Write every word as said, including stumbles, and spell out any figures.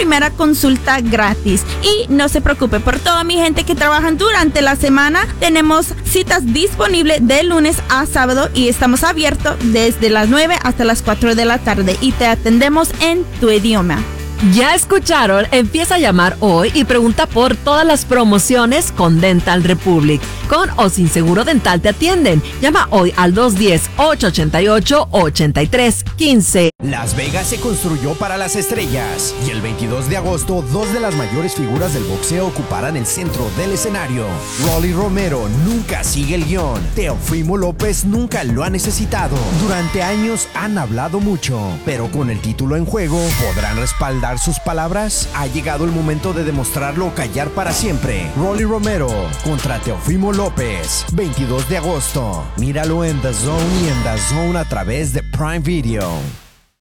primera consulta gratis. Y no se preocupe, por toda mi gente que trabajan durante la semana, tenemos citas disponibles de lunes a sábado y estamos abiertos desde las nueve hasta las cuatro de la tarde y te atendemos en tu idioma. Ya escucharon, empieza a llamar hoy y pregunta por todas las promociones con Dental Republic. Con o sin seguro dental te atienden. Llama hoy al dos uno cero, ocho ocho ocho, ocho tres uno cinco. Las Vegas se construyó para las estrellas y el veintidós de agosto dos de las mayores figuras del boxeo ocuparán el centro del escenario. Rolly Romero nunca sigue el guión. Teofimo López nunca lo ha necesitado. Durante años han hablado mucho, pero con el título en juego, ¿podrán respaldar sus palabras? Ha llegado el momento de demostrarlo o callar para siempre. Rolly Romero contra Teofimo López, veintidós de agosto. Míralo en The Zone y en The Zone a través de Prime Video.